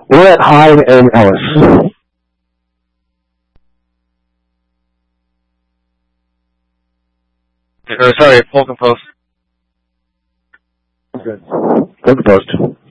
We're at Hyde and Ellis. Or sorry, Polk and Post. Good. Polk and Post.